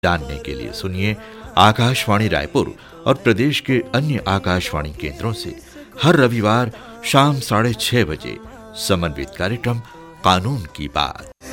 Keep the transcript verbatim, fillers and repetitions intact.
जानने के लिए सुनिए आकाशवाणी रायपुर और प्रदेश के अन्य आकाशवाणी केंद्रों से हर रविवार शाम साढ़े छह बजे समन्वित कार्यक्रम कानून की बात।